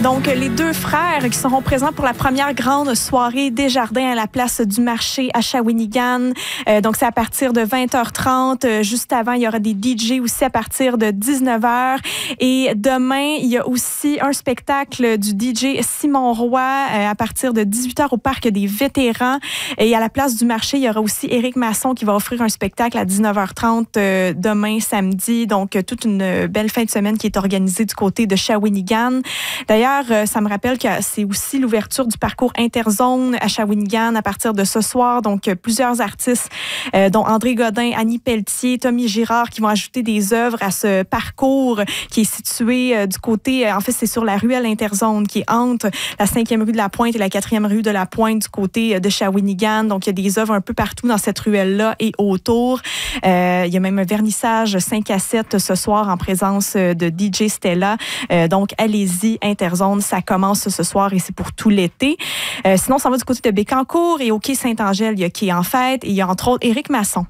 Donc, les deux frères qui seront présents pour la première grande soirée Desjardins à la place du marché à Shawinigan. Donc, c'est à partir de 20h30. Juste avant, il y aura des DJ aussi à partir de 19h. Et demain, il y a aussi un spectacle du DJ Simon Roy à partir de 18h au Parc des Vétérans. Et à la place du marché, il y aura aussi Éric Masson qui va offrir un spectacle à 19h30 demain, samedi. Donc, toute une belle fin de semaine qui est organisée du côté de Shawinigan. D'ailleurs, ça me rappelle que c'est aussi l'ouverture du parcours Interzone à Shawinigan à partir de ce soir. Donc, plusieurs artistes, dont André Godin, Annie Pelletier, Tommy Girard, qui vont ajouter des œuvres à ce parcours qui est situé du côté, en fait, c'est sur la ruelle Interzone qui est entre la 5e rue de la Pointe et la 4e rue de la Pointe du côté de Shawinigan. Donc, il y a des œuvres un peu partout dans cette ruelle-là et autour. Il y a même un vernissage 5 à 7 ce soir en présence de DJ Stella. Donc, allez-y, Interzone, ça commence ce soir et c'est pour tout l'été. Sinon, ça va du côté de Bécancour et au quai Saint-Angèle, il y a Quai en fête et il y a entre autres Éric Masson.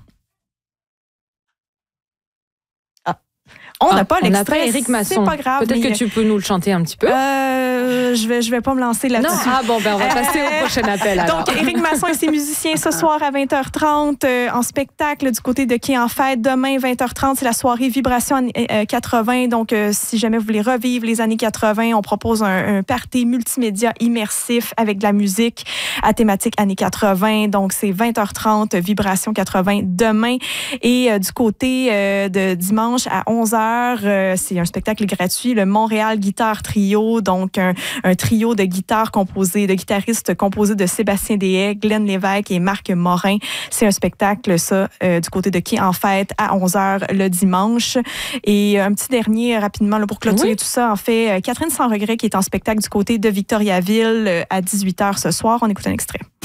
On n'a pas l'extrait. On n'a pas Éric Masson. C'est pas grave. Peut-être que tu peux nous le chanter un petit peu. Je vais pas me lancer là-dessus. Non, on va passer au prochain appel. Alors. Donc, Éric Masson et ses musiciens ce soir à 20h30 en spectacle du côté de Quai en fête. Demain, 20h30, c'est la soirée Vibration 80. Donc, si jamais vous voulez revivre les années 80, on propose un party multimédia immersif avec de la musique à thématique années 80. Donc, c'est 20h30, Vibration 80 demain. Et du côté de dimanche à 11h, c'est un spectacle gratuit, le Montréal Guitare Trio, donc un trio de guitaristes composé de Sébastien Deshaies, Glenn Lévesque et Marc Morin. C'est un spectacle, ça, du côté de Quai en fête à 11h le dimanche. Et un petit dernier, rapidement, là, pour clôturer tout ça, en fait, Catherine Sans Regret qui est en spectacle du côté de Victoriaville à 18h ce soir. On écoute un extrait.